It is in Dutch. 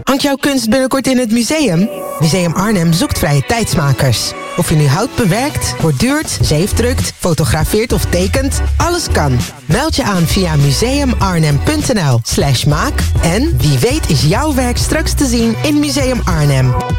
Hangt jouw kunst binnenkort in het museum? Museum Arnhem zoekt vrije tijdsmakers. Of je nu hout bewerkt, borduurt, zeefdrukt, fotografeert of tekent, alles kan. Meld je aan via museumarnhem.nl/maak en wie weet is jouw werk straks te zien in Museum Arnhem.